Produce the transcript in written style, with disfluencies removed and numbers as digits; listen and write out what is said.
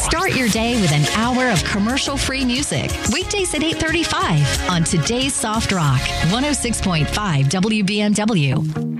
Start your day with an hour of commercial-free music. Weekdays at 8:35 on Today's Soft Rock, 106.5 WBMW.